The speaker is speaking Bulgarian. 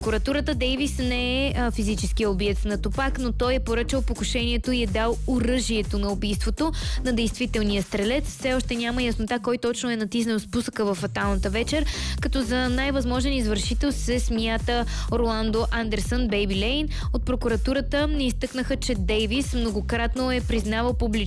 Прокуратурата Дейвис не е физическия убиец на Тупак, но той е поръчал покушението и е дал оръжието на убийството на действителния стрелец. Все още няма яснота кой точно е натиснал спусъка във фаталната вечер, като за най-възможен извършител се смята Роландо Андерсън Бейби Лейн. От прокуратурата ни изтъкнаха, че Дейвис многократно е признавал публично